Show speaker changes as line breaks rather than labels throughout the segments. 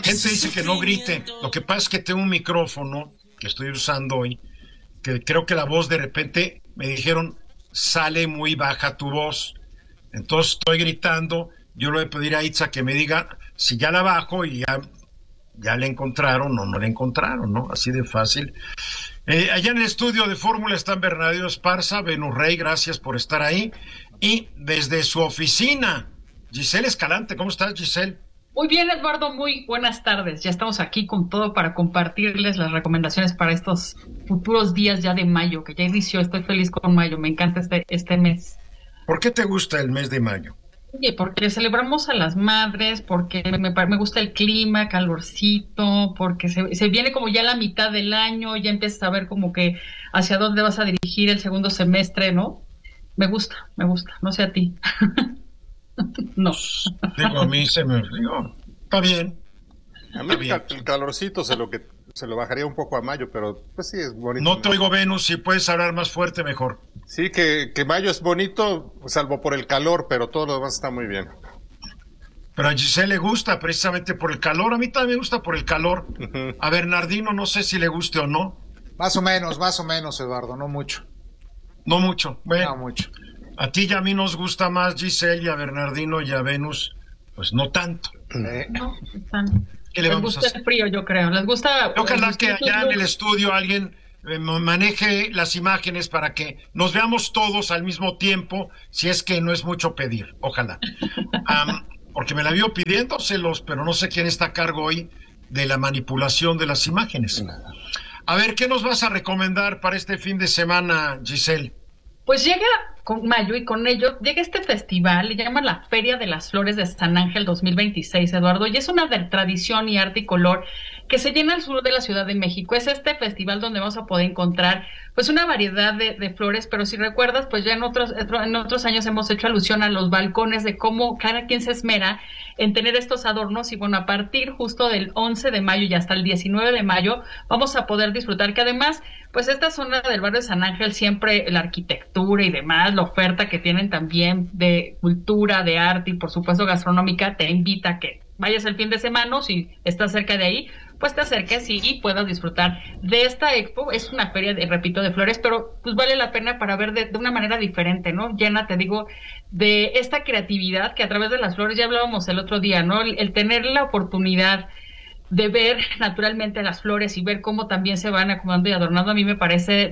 gente dice que no grite. Lo que pasa es que tengo un micrófono que estoy usando hoy, que creo que la voz de repente me dijeron, sale muy baja tu voz. Entonces estoy gritando. Yo le voy a pedir a Itza que me diga si ya la bajo y ya la encontraron o no la encontraron, ¿no? Así de fácil. Allá en el estudio de Fórmula están Bernardino Esparza, Venus Rey, gracias por estar ahí. Y desde su oficina, Giselle Escalante. ¿Cómo estás, Giselle?
Muy bien, Eduardo, muy buenas tardes. Ya estamos aquí con todo para compartirles las recomendaciones para estos futuros días ya de mayo, que ya inició. Estoy feliz con mayo, me encanta este mes.
¿Por qué te gusta el mes de mayo?
Oye, porque celebramos a las madres, porque me gusta el clima, calorcito, porque se viene como ya la mitad del año, ya empiezas a ver como que hacia dónde vas a dirigir el segundo semestre, ¿no? Me gusta, no sé a ti. No.
Digo, a mí digo, está bien.
A mí el calorcito se lo bajaría un poco a mayo, pero pues sí es bonito.
No te oigo, Venus, si puedes hablar más fuerte, mejor.
Sí, que mayo es bonito, salvo por el calor, pero todo lo demás está muy bien.
Pero a Giselle le gusta precisamente por el calor. A mí también me gusta por el calor. Uh-huh. A Bernardino no sé si le guste o no.
Más o menos, Eduardo, no mucho.
No mucho, bueno.
No mucho.
A ti y a mí nos gusta más, Giselle, y a Bernardino y a Venus, pues no tanto.
No,
¿Qué le vamos a hacer?
El frío, yo creo. Les gusta.
Ojalá que allá en el estudio alguien maneje las imágenes para que nos veamos todos al mismo tiempo, si es que no es mucho pedir. Ojalá. Porque me la vio pidiéndoselos, pero no sé quién está a cargo hoy de la manipulación de las imágenes. A ver, ¿qué nos vas a recomendar para este fin de semana, Giselle?
Pues llega con mayo y con ello llega este festival, le llaman la Feria de las Flores de San Ángel 2026, Eduardo, y es una de tradición y arte y color que se llena al sur de la Ciudad de México. Es este festival donde vamos a poder encontrar pues una variedad de flores, pero si recuerdas, pues ya en otros años hemos hecho alusión a los balcones de cómo cada quien se esmera en tener estos adornos y bueno, a partir justo del 11 de mayo y hasta el 19 de mayo vamos a poder disfrutar que además pues esta zona del barrio de San Ángel siempre la arquitectura y demás, la oferta que tienen también de cultura, de arte y por supuesto gastronómica te invita a que vayas el fin de semana o si estás cerca de ahí, pues te acerques y puedas disfrutar de esta expo. Es una feria, repito, de flores, pero pues vale la pena para ver de una manera diferente, ¿no? Llena, te digo, de esta creatividad que a través de las flores, ya hablábamos el otro día, ¿no? El tener la oportunidad de ver naturalmente las flores y ver cómo también se van acomodando y adornando, a mí me parece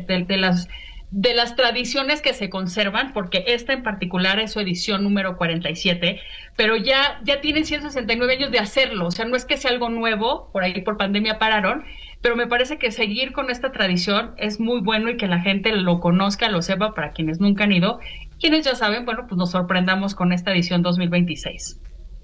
de las tradiciones que se conservan, porque esta en particular es su edición número 47, pero ya tienen 169 años de hacerlo, o sea, no es que sea algo nuevo, por ahí por pandemia pararon, pero me parece que seguir con esta tradición es muy bueno y que la gente lo conozca, lo sepa, para quienes nunca han ido, quienes ya saben, bueno, pues nos sorprendamos con esta edición 2026.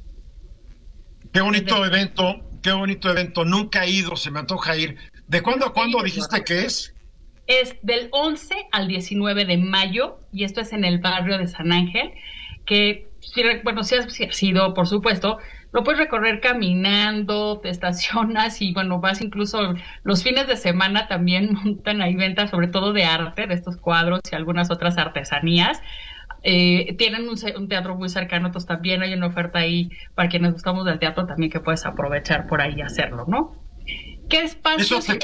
Qué bonito evento, nunca he ido, se me antoja ir. ¿De cuándo a cuándo dijiste que es?
Es del 11 al 19 de mayo y esto es en el barrio de San Ángel, que, bueno, si has ido, por supuesto, lo puedes recorrer caminando, te estacionas y, bueno, vas incluso los fines de semana también montan ahí ventas, sobre todo de arte, de estos cuadros y algunas otras artesanías. Tienen un teatro muy cercano, entonces también hay una oferta ahí para quienes gustamos del teatro también que puedes aprovechar por ahí y hacerlo, ¿no? ¿Qué espacio?
Eso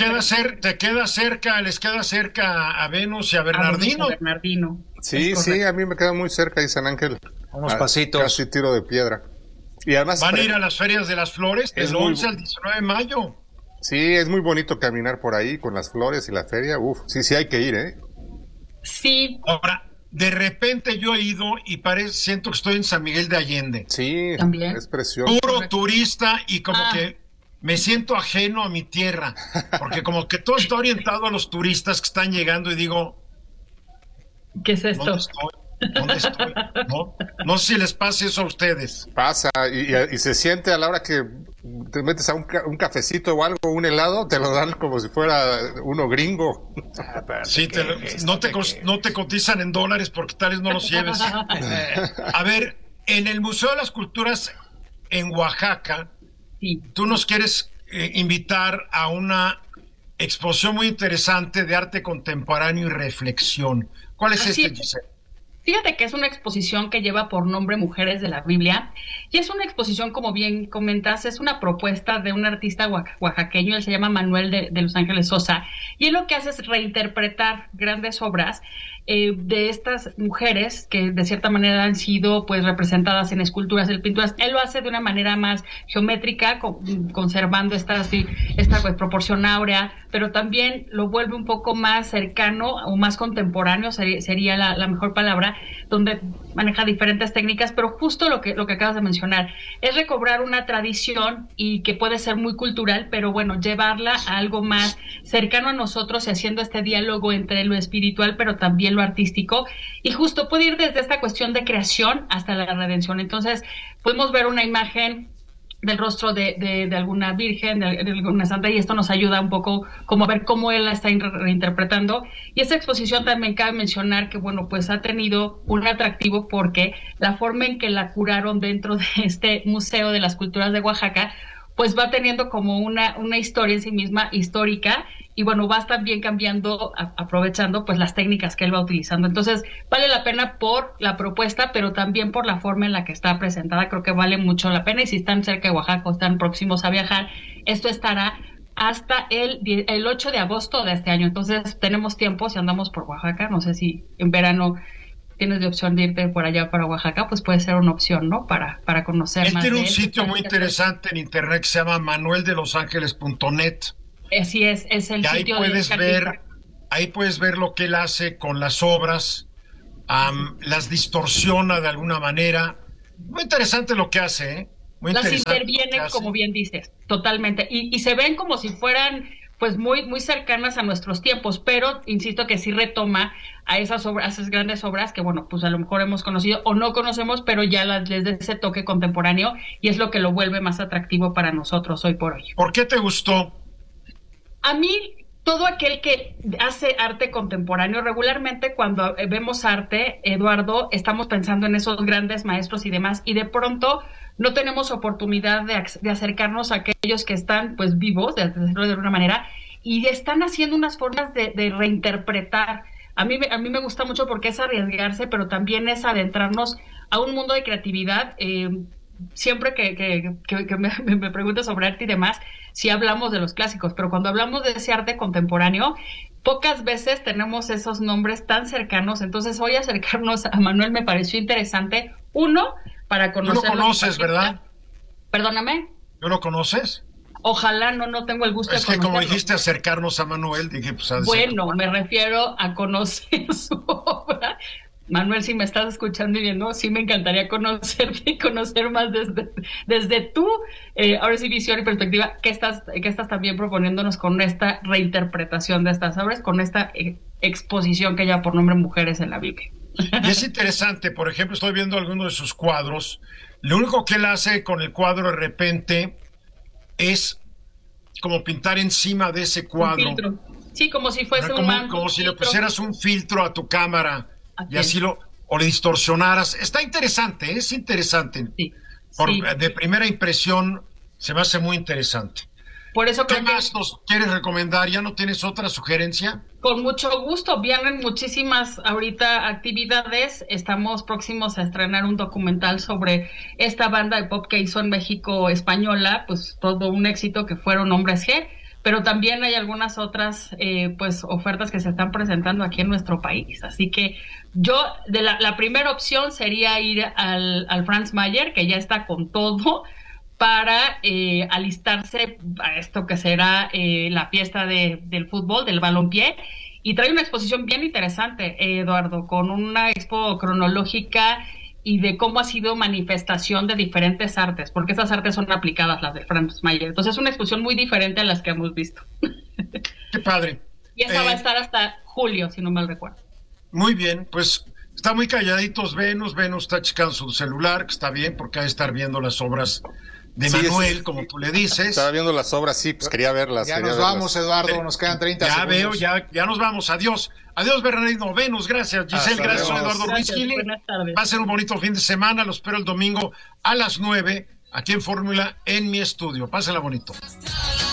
les queda cerca a Venus y a Bernardino.
Sí, a mí me queda muy cerca ahí San Ángel.
Unos pasitos.
Casi tiro de piedra. Y además
van a ir a las ferias de las flores del 11 al 19 de mayo.
Sí, es muy bonito caminar por ahí con las flores y la feria. Sí hay que ir, ¿eh?
Sí.
Ahora, de repente yo he ido y siento que estoy en San Miguel de Allende.
Sí,
también
es precioso.
Puro turista y como que me siento ajeno a mi tierra, porque como que todo está orientado a los turistas que están llegando y digo,
¿qué es esto?
¿Dónde estoy? No sé si les pasa eso a ustedes.
Pasa, y se siente a la hora que te metes a un cafecito o algo, un helado, te lo dan como si fuera uno gringo.
Sí, no te cotizan en dólares porque tales no los lleves. A ver, en el Museo de las Culturas en Oaxaca,
sí,
tú nos quieres invitar a una exposición muy interesante de arte contemporáneo y reflexión. ¿Cuál es Giselle?
Fíjate que es una exposición que lleva por nombre Mujeres de la Biblia y es una exposición, como bien comentas, es una propuesta de un artista oaxaqueño, él se llama Manuel de Los Ángeles Sosa, y él lo que hace es reinterpretar grandes obras de estas mujeres que de cierta manera han sido pues representadas en esculturas, en pinturas. Él lo hace de una manera más geométrica, conservando esta pues, proporción áurea, pero también lo vuelve un poco más cercano o más contemporáneo, sería la mejor palabra, donde maneja diferentes técnicas, pero justo lo que acabas de mencionar, es recobrar una tradición y que puede ser muy cultural, pero bueno, llevarla a algo más cercano a nosotros y haciendo este diálogo entre lo espiritual, pero también lo artístico, y justo puede ir desde esta cuestión de creación hasta la redención. Entonces, podemos ver una imagen del rostro de alguna virgen, de alguna santa, y esto nos ayuda un poco como a ver cómo él la está reinterpretando. Y esta exposición también cabe mencionar que, bueno, pues ha tenido un atractivo porque la forma en que la curaron dentro de este Museo de las Culturas de Oaxaca, pues va teniendo como una historia en sí misma histórica, y bueno, va también cambiando, aprovechando pues las técnicas que él va utilizando. Entonces, vale la pena por la propuesta, pero también por la forma en la que está presentada. Creo que vale mucho la pena, y si están cerca de Oaxaca o están próximos a viajar, esto estará hasta el 8 de agosto de este año. Entonces, tenemos tiempo si andamos por Oaxaca. No sé si en verano tienes de opción de irte por allá para Oaxaca, pues puede ser una opción, ¿no? Para conocer
él
más.
Tiene un sitio muy interesante en internet que se llama manueldelosangeles.net.
Así es el sitio
ahí puedes ver lo que él hace con las obras, las distorsiona de alguna manera. Muy interesante lo que hace, ¿eh? Muy
las
interesante
intervienen, como bien dices, totalmente, y se ven como si fueran pues muy, muy cercanas a nuestros tiempos, pero insisto que sí retoma a esas obras, a esas grandes obras que, bueno, pues a lo mejor hemos conocido o no conocemos, pero ya les da ese toque contemporáneo, y es lo que lo vuelve más atractivo para nosotros hoy por hoy.
¿Por qué te gustó?
A mí, todo aquel que hace arte contemporáneo, regularmente cuando vemos arte, Eduardo, estamos pensando en esos grandes maestros y demás, y de pronto no tenemos oportunidad de acercarnos a aquellos que están pues vivos, de hacerlo de alguna manera, y están haciendo unas formas de reinterpretar. A mí me gusta mucho porque es arriesgarse, pero también es adentrarnos a un mundo de creatividad. Siempre que me preguntas sobre arte y demás, sí hablamos de los clásicos, pero cuando hablamos de ese arte contemporáneo, pocas veces tenemos esos nombres tan cercanos. Entonces, hoy acercarnos a Manuel me pareció interesante. Uno, para conocer.
¿Tú lo conoces, verdad?
Perdóname.
¿Tú lo conoces?
Ojalá, no tengo el gusto de
conocerlo. Es que como dijiste
acercarnos
a Manuel, dije, pues...
Bueno, me refiero a conocer su obra. Manuel, si me estás escuchando y viendo, sí me encantaría conocerte y conocer más desde tu, ahora sí, visión y perspectiva, que estás también proponiéndonos con esta reinterpretación de estas obras, con esta exposición que lleva por nombre Mujeres en la Biblia.
Y es interesante, por ejemplo, estoy viendo algunos de sus cuadros. Lo único que él hace con el cuadro de repente es como pintar encima de ese cuadro.
Un filtro. Sí, como si fuese un manto.
Como si le pusieras un filtro a tu cámara. Y así le distorsionaras. Está interesante, es interesante.
Sí,
de primera impresión se me hace muy interesante.
Por eso
¿Qué más nos quieres recomendar? ¿Ya no tienes otra sugerencia?
Con mucho gusto. Vienen muchísimas ahorita actividades. Estamos próximos a estrenar un documental sobre esta banda de pop que hizo en México española, pues todo un éxito, que fueron Hombres G. Pero también hay algunas otras pues ofertas que se están presentando aquí en nuestro país. Así que yo, la primera opción sería ir al Franz Mayer, que ya está con todo, para alistarse a esto que será la fiesta del fútbol, del balompié. Y trae una exposición bien interesante, Eduardo, con una expo cronológica y de cómo ha sido manifestación de diferentes artes, porque esas artes son aplicadas, las de Franz Mayer. Entonces es una exposición muy diferente a las que hemos visto.
Qué padre.
Y esa va a estar hasta julio, si no mal recuerdo.
Muy bien, pues está muy calladitos Venus está checando su celular, que está bien, porque ha de estar viendo las obras de Manuel, como tú le dices.
Estaba viendo las obras, sí, pues quería verlas.
Ya nos vamos, Eduardo, nos quedan 30 segundos.
Ya veo, ya nos vamos, adiós. Adiós, Bernardino Venus, gracias. Giselle, gracias, Eduardo Ruiz Gili.
Buenas tardes.
Pasen un bonito fin de semana, los espero el domingo a las 9, aquí en Fórmula, en mi estudio. Pásenla bonito.